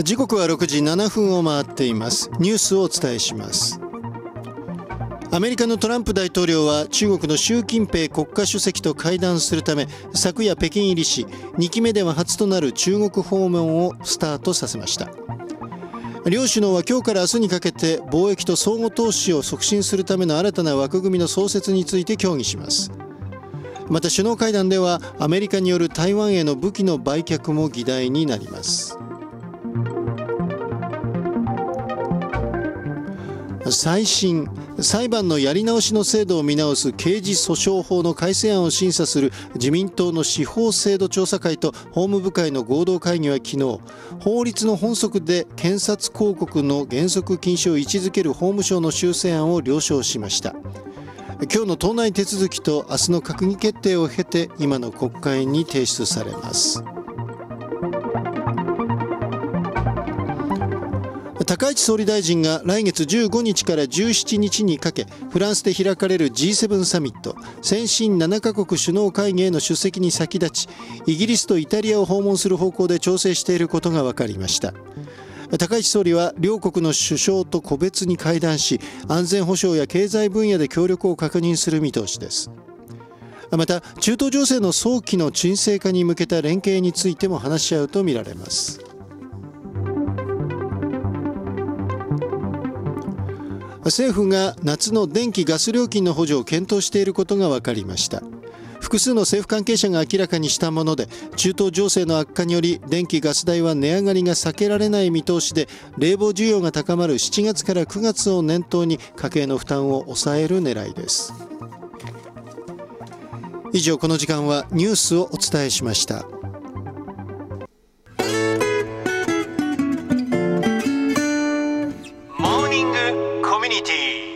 時刻は6時7分を回っています。ニュースをお伝えします。アメリカのトランプ大統領は中国の習近平国家主席と会談するため昨夜北京入りし、2期目では初となる中国訪問をスタートさせました。両首脳は今日から明日にかけて貿易と相互投資を促進するための新たな枠組みの創設について協議します。また首脳会談ではアメリカによる台湾への武器の売却も議題になります。再審、裁判のやり直しの制度を見直す刑事訴訟法の改正案を審査する自民党の司法制度調査会と法務部会の合同会議は昨日、法律の本則で検察広告の原則禁止を位置づける法務省の修正案を了承しました。今日の党内手続きと明日の閣議決定を経て今の国会に提出されます。高市総理大臣が来月15日から17日にかけフランスで開かれる G7 サミット先進7カ国首脳会議への出席に先立ち、イギリスとイタリアを訪問する方向で調整していることが分かりました。高市総理は両国の首相と個別に会談し、安全保障や経済分野で協力を確認する見通しです。また中東情勢の早期の沈静化に向けた連携についても話し合うとみられます。政府が夏の電気・ガス料金の補助を検討していることが分かりました。複数の政府関係者が明らかにしたもので、中東情勢の悪化により電気・ガス代は値上がりが避けられない見通しで、冷房需要が高まる7月から9月を念頭に家計の負担を抑える狙いです。以上、この時間はニュースをお伝えしました。 モーニングコミュニティ